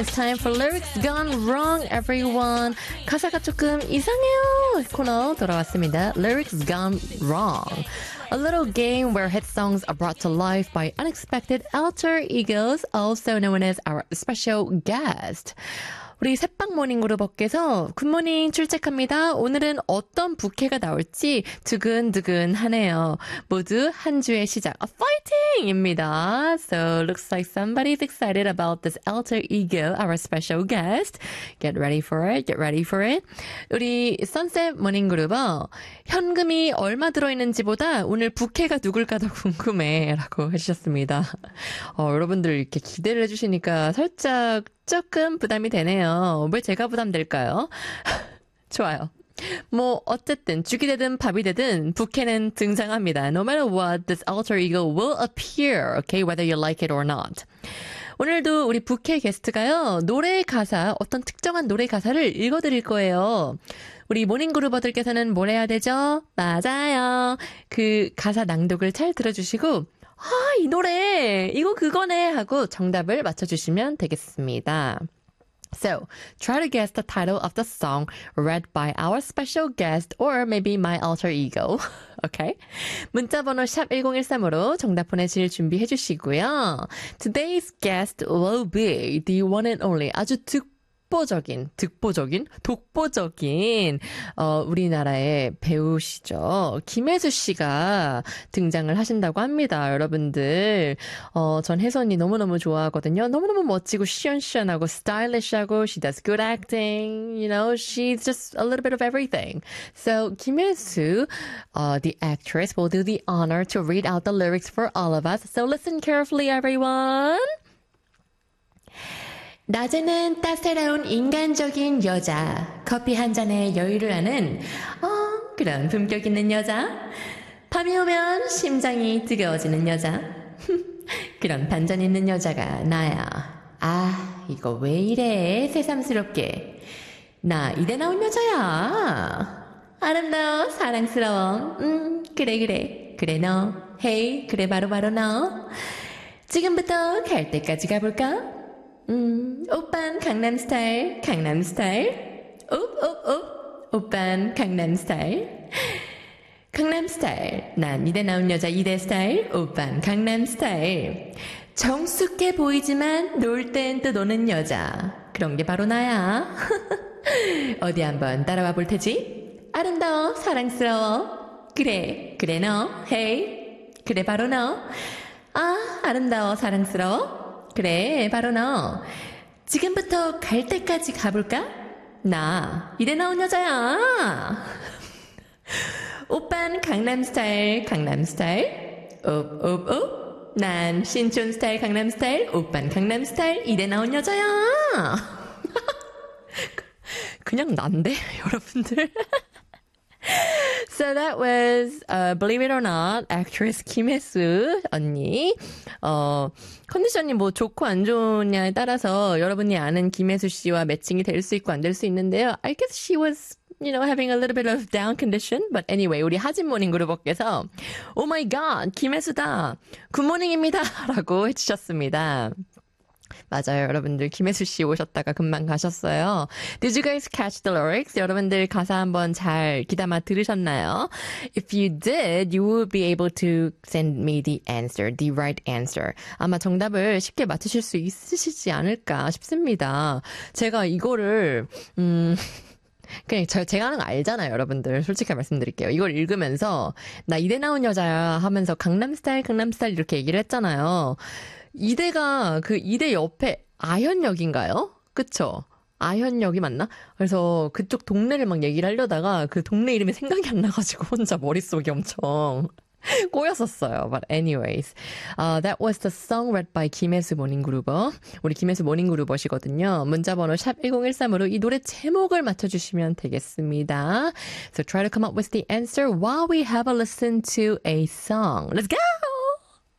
it's time for Lyrics Gone Wrong, everyone. 가사가 조금 이상해요. 코너 돌아왔습니다. Lyrics Gone Wrong. A little game where hit songs are brought to life by unexpected alter egos, also known as our special guest. 우리 새빵 모닝그룹 업계에서 굿모닝 출첵합니다. 오늘은 어떤 부캐가 나올지 두근두근하네요. 모두 한 주의 시작, 파이팅입니다. So looks like somebody's excited about this alter ego, our special guest. Get ready for it. Get ready for it. 우리 선셋 모닝그룹은 현금이 얼마 들어있는지보다 오늘 부캐가 누굴까 더 궁금해라고 해주셨습니다. 여러분들 이렇게 기대를 해주시니까 살짝 조금 부담이 되네요. 왜 제가 부담될까요? 좋아요. 뭐 어쨌든 죽이 되든 밥이 되든 부캐는 등장합니다. No matter what, this alter ego will appear, okay, whether you like it or not. 오늘도 우리 부캐 게스트가요, 노래 가사, 어떤 특정한 노래 가사를 읽어드릴 거예요. 우리 모닝그루버들께서는 뭘 해야 되죠? 맞아요. 그 가사 낭독을 잘 들어주시고 이 노래 이거 그거네 하고 정답을 맞춰주시면 되겠습니다. So, try to guess the title of the song read by our special guest or maybe my alter ego. Okay? 문자번호 샵 1013으로 정답 보내실 준비해 주시고요. Today's guest will be the one and only 아주 독보적인 우리나라의 배우시죠. 김혜수 씨가 등장을 하신다고 합니다. 여러분들 전 혜수 언니 너무너무 좋아하거든요. 너무너무 멋지고 시원시원하고 stylish하고 she does good acting. You know, she's just a little bit of everything. So 김혜수, the actress, will do the honor to read out the lyrics for all of us. So listen carefully, everyone. 낮에는 따스러운 인간적인 여자, 커피 한 잔에 여유를 하는 그런 품격 있는 여자, 밤이 오면 심장이 뜨거워지는 여자, 그런 반전 있는 여자가 나야. 이거 왜 이래 새삼스럽게. 나 이대 나온 여자야. 아름다워 사랑스러워. 그래 너. 헤이 그래 바로 너. 지금부터 갈 때까지 가볼까? 오빤 강남스타일 오빤 강남스타일 난 이대 나온 여자 이대 스타일 오빤 강남스타일 정숙해 보이지만 놀 땐 또 노는 여자 그런 게 바로 나야. 어디 한번 따라와 볼 테지? 아름다워 사랑스러워 그래 너 헤이 그래 바로 너 아름다워 사랑스러워 그래 바로 너. 지금부터 갈 때까지 가볼까? 나 이래 나온 여자야. 오빤 강남스타일 옵 난 신촌 스타일 강남스타일 오빤 강남스타일 이래 나온 여자야. 그냥 난데 여러분들. So that was, believe it or not, actress 김혜수 언니. 컨디션이 뭐 좋고 안 좋으냐에 따라서 여러분이 아는 김혜수 씨와 매칭이 될 수 있고 안 될 수 있는데요. I guess she was, having a little bit of down condition. But anyway, 우리 하진 모닝 그룹업께서 Oh my god, 김혜수다. 굿모닝입니다. 라고 해주셨습니다. 맞아요. 여러분들 김혜수 씨 오셨다가 금방 가셨어요. Did you guys catch the lyrics? 여러분들 가사 한번 잘 귀담아 들으셨나요? If you did, you will be able to send me the answer, the right answer. 아마 정답을 쉽게 맞추실 수 있으시지 않을까 싶습니다. 제가 이거를 그냥 제가 하는 거 알잖아요, 여러분들. 솔직히 말씀드릴게요. 이걸 읽으면서 나 이대 나온 여자야 하면서 강남스타일 이렇게 얘기를 했잖아요. 이대가 그 이대 옆에 아현역인가요? 그쵸? 아현역이 맞나? 그래서 그쪽 동네를 막 얘기를 하려다가 그 동네 이름이 생각이 안 나가지고 혼자 머릿속이 엄청 꼬였었어요. But anyways, that was the song read by 김혜수 모닝그루버. 우리 김혜수 모닝그루버시거든요. 문자번호 샵 1013으로 이 노래 제목을 맞춰주시면 되겠습니다. So try to come up with the answer while we have a listen to a song. Let's go!